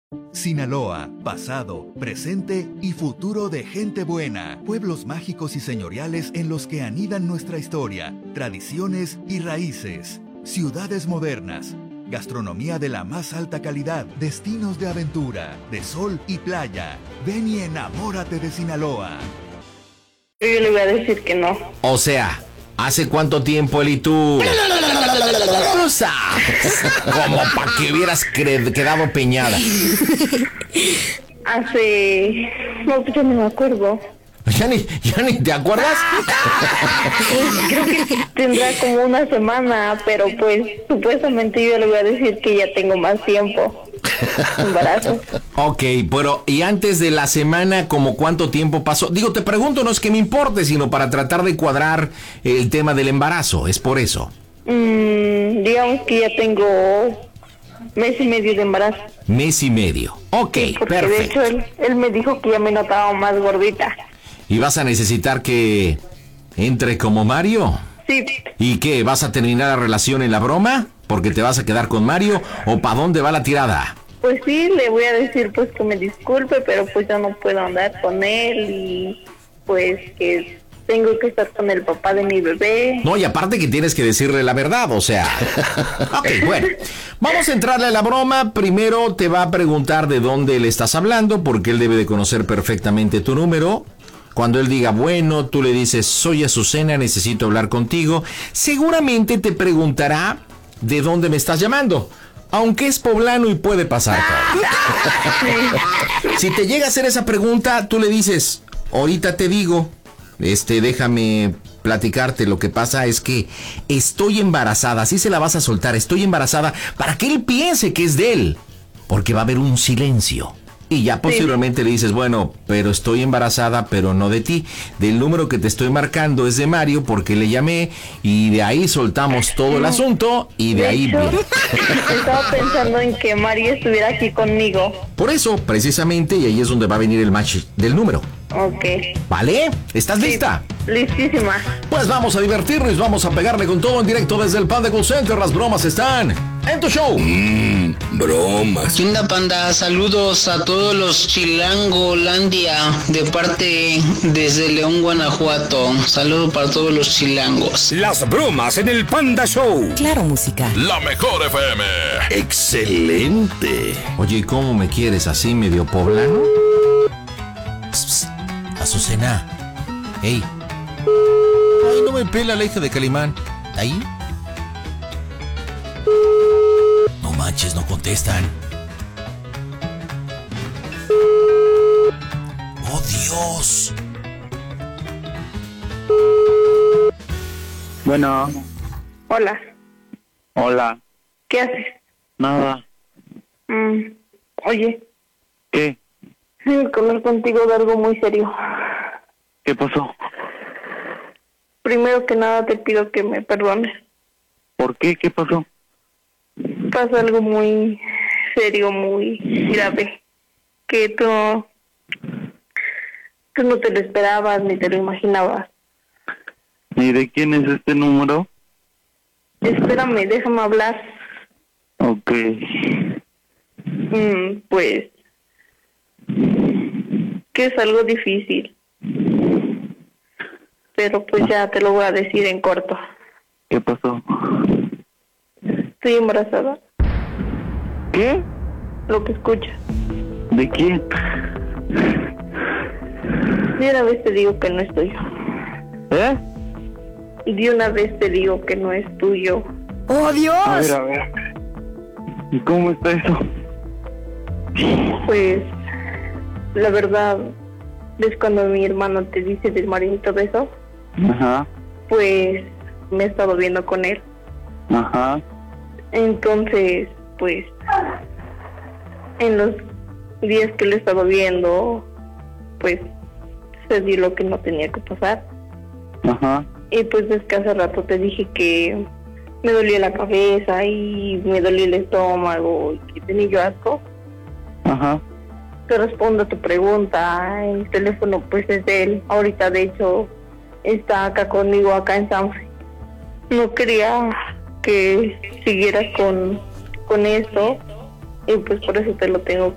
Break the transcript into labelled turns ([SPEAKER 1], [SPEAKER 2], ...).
[SPEAKER 1] Sinaloa, pasado, presente y futuro de gente buena. Pueblos mágicos y señoriales en los que anidan nuestra historia, tradiciones y raíces. Ciudades modernas, gastronomía de la más alta calidad, destinos de aventura, de sol y playa. Ven y enamórate de Sinaloa.
[SPEAKER 2] Yo le voy a decir que no.
[SPEAKER 3] O sea, ¿hace cuánto tiempo él y tú? Tú sabes, como para que hubieras quedado peñada.
[SPEAKER 2] Hace... No, pues yo no me acuerdo.
[SPEAKER 3] ¿Ya ni te acuerdas?
[SPEAKER 2] Creo que tendrá como una semana, pero pues supuestamente yo le voy a decir que ya tengo más tiempo. Embarazo.
[SPEAKER 3] Ok, pero ¿y antes de la semana como cuánto tiempo pasó? Digo, te pregunto, no es que me importe, sino para tratar de cuadrar el tema del embarazo, es por eso.
[SPEAKER 2] Digamos que ya tengo mes y medio de embarazo.
[SPEAKER 3] Mes y medio, ok,
[SPEAKER 2] Sí, porque
[SPEAKER 3] perfecto.
[SPEAKER 2] de hecho él me dijo que ya me notaba más gordita.
[SPEAKER 3] ¿Y vas a necesitar que entre como Mario?
[SPEAKER 2] Sí,
[SPEAKER 3] ¿Y qué? ¿Vas a terminar la relación en la broma? ¿Porque te vas a quedar con Mario? ¿O para dónde va la tirada?
[SPEAKER 2] pues sí, le voy a decir pues que me disculpe, pero pues yo no puedo andar con él y pues que tengo que estar con el papá de mi bebé.
[SPEAKER 3] No, y aparte que tienes que decirle la verdad, o sea... Ok, bueno, vamos a entrarle a la broma. Primero te va a preguntar de dónde le estás hablando, porque él debe de conocer perfectamente tu número. Cuando él diga, bueno, tú le dices, soy Azucena, necesito hablar contigo. Seguramente te preguntará de dónde me estás llamando. Aunque es poblano y puede pasar todo. Si te llega a hacer esa pregunta, tú le dices, ahorita te digo, déjame platicarte. Lo que pasa es que estoy embarazada, así se la vas a soltar, estoy embarazada, para que él piense que es de él, porque va a haber un silencio. Y ya posteriormente le dices, bueno, pero estoy embarazada, pero no de ti. Del número que te estoy marcando es de Mario, porque le llamé, y de ahí soltamos todo el asunto, y de ahí
[SPEAKER 2] hecho,
[SPEAKER 3] viene.
[SPEAKER 2] estaba pensando en que Mario estuviera aquí conmigo.
[SPEAKER 3] Por eso, precisamente, y ahí es donde va a venir el match del número.
[SPEAKER 2] Ok.
[SPEAKER 3] ¿Vale? ¿Estás lista?
[SPEAKER 2] Listísima.
[SPEAKER 3] Pues vamos a divertirnos, vamos a pegarle con todo en directo desde el Panda Call Center. Las bromas están en tu show.
[SPEAKER 4] Bromas.
[SPEAKER 5] ¿Qué onda, panda? Saludos a todos los Chilangolandia de parte desde León, Guanajuato. Saludo para todos los chilangos.
[SPEAKER 4] Las bromas en el Panda Show.
[SPEAKER 6] Claro, música.
[SPEAKER 7] La mejor FM.
[SPEAKER 4] Excelente.
[SPEAKER 3] Oye, ¿cómo me quieres así, medio poblano? Psst, psst. Azucena. Ey. Ay, no me pela la hija de Calimán. ¿Ahí? No manches, no contestan. ¡Oh, Dios!
[SPEAKER 8] Bueno,
[SPEAKER 2] Hola.
[SPEAKER 8] hola,
[SPEAKER 2] ¿Qué haces?
[SPEAKER 8] nada,
[SPEAKER 2] Oye,
[SPEAKER 8] ¿qué?
[SPEAKER 2] tengo que hablar contigo de algo muy serio.
[SPEAKER 8] ¿Qué pasó?
[SPEAKER 2] Primero que nada te pido que me perdones.
[SPEAKER 8] ¿Por qué? ¿Qué pasó?
[SPEAKER 2] Pasa algo muy serio, muy grave, que tú no te lo esperabas ni te lo imaginabas.
[SPEAKER 8] ¿Y de quién es este número?
[SPEAKER 2] Espérame, déjame hablar.
[SPEAKER 8] Ok,
[SPEAKER 2] Pues que es algo difícil, pero pues ya te lo voy a decir en corto.
[SPEAKER 8] ¿qué pasó?
[SPEAKER 2] Estoy embarazada.
[SPEAKER 8] ¿Qué?
[SPEAKER 2] Lo que escuchas.
[SPEAKER 8] ¿De quién?
[SPEAKER 2] De una vez te digo que no es tuyo.
[SPEAKER 8] ¿Eh?
[SPEAKER 2] De una vez te digo que no es tuyo.
[SPEAKER 6] ¡Oh, Dios!
[SPEAKER 8] A ver. ¿Y cómo está eso?
[SPEAKER 2] Pues la verdad es cuando mi hermano te dice del marido y todo eso,
[SPEAKER 8] Ajá,
[SPEAKER 2] pues me he estado viendo con él.
[SPEAKER 8] ajá,
[SPEAKER 2] Entonces, pues en los días que lo he estado viendo, pues se dio lo que no tenía que pasar.
[SPEAKER 8] ajá.
[SPEAKER 2] Y pues es que hace rato te dije que me dolía la cabeza y me dolía el estómago y que tenía yo asco.
[SPEAKER 8] Ajá.
[SPEAKER 2] Te respondo a tu pregunta, el teléfono pues es de él. Ahorita de hecho está acá conmigo, acá en Sanfre. No quería que siguieras con esto y pues por eso te lo tengo